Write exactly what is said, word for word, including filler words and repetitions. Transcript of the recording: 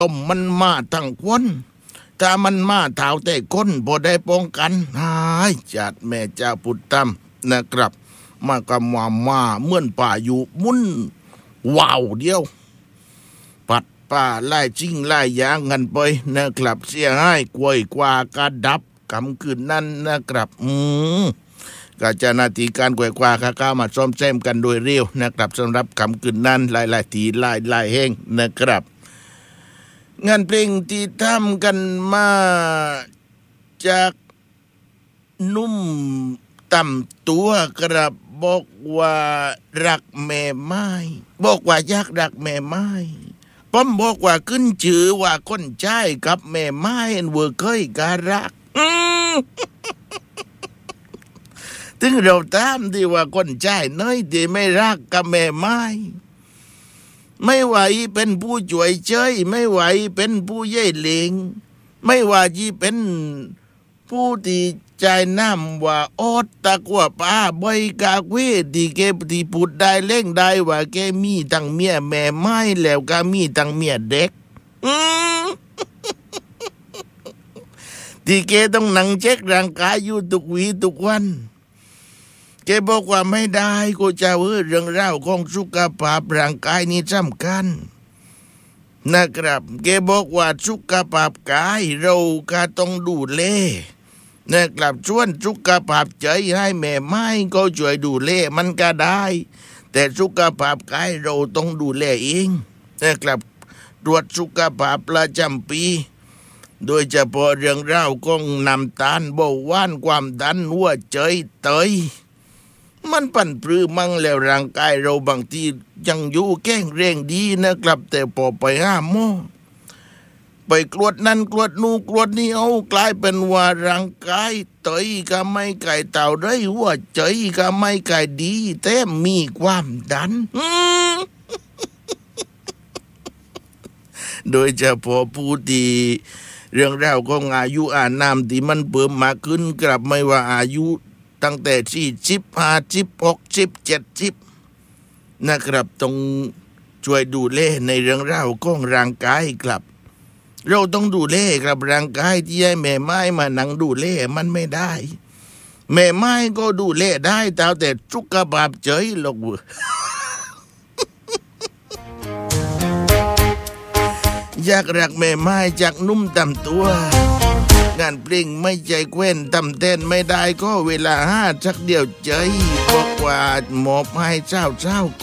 ต้มมันมาทั้งคนถ้ามันมาเท้าแต่ก้นบ่ได้ป้องกันหายจัดแม่เจ้าพุทธรรมนะครับมากำว่ามาเหมือนป่าอยู่มุนว้าวเดียวปัดป่าไล่จริงไล่ยางกันไปนะครับเสียให้กวยกว่ากระดับกำคืนนั้นนะครับอืมกาจนาทีการกวยกว่าข้าก้ามาซ่อมแซมกันโดยเร็วนะครับสำหรับกำคืนนั้นหลายๆทีหลายๆแห่งนะครับงานเพลงที่ทำกันมาจากนุ่มต่ำตัวกระบอกว่ารักแม่ไม้บอกว่าอยากรักแม่ไม้ป้อมบอกว่าขึ้นชื่อว่าคนใจกับแม่ไม้เวอร์เคยการักถึงเราตามที่ว่าคนใจน้อยที่ไม่รักกับแม่ไม้ไม่ไหวเป็นผู้ช่วยเชยไม่ไหวเป็นผู้เย่เหลงไม่ว่าจีเป็นผู้ที่ใจน้ำว่าอดตะกัวป้าใบกากเวดีเกที่พูดได้เล่งได้ว่าแกมีตั้งเมียแม่ไม้แล้วก็มีตั้งเมียเด็กที่แกต้องนั่งเช็คร่างกายอยู่ทุกวีทุกวันแกบอกว่าไม่ได้กูจะเออเรื่องราวของสุขภาพร่างกายนี่สำคัญนะครับแกบอกว่าสุขภาพกายเราก็ต้องดูแลนะครับชวนสุขภาพใจให้แม่ไม้ก็ช่วยดูแลมันก็ได้แต่สุขภาพกายเราต้องดูแลเองนะครับตรวจสุขภาพประจำปีโดยเฉพาะเรื่องราวของน้ำตาลเบาหวานความดันหัวใจเตยมันปั่นปรือมั่งแล้วร่างกายเราบางทียังอยู่แข็งแรงดีนะครับแต่พอไปห้าหมอไปกรวดนั่นกรวดนู่กรวดนี่เอากลายเป็นว่าร่างกายเตยก็ไม่ไก่เต่าได้หัวใจก็ไม่ไก่ดีแต่มีความดัน โดยเฉพาะผู้ที่เรื่องราวของอายุอานามที่มันเพิ่มมากขึ้นกลับไม่ว่าอายุตั้งแต่สี่สิบห้าสิบหกสิบเจ็ดสิบนะครับต้องช่วยดูแลในเรื่องราวของร่างกายครับเราต้องดูแลกับร่างกายที่ให้แม่ไม้มานั่งดูแลมันไม่ได้แม่ไม้ก็ดูแลได้แต่สุขภาพเฉยหรอกเว้ย อยากรักแม่ไม้จากนุ่มต่ำตัวงานเพลงไม่ใจแคว้นทำเต้นไม่ได้ก็เวลาห้าชักเดียวใจบอกว่าหมอบให้เจ้าเจ้า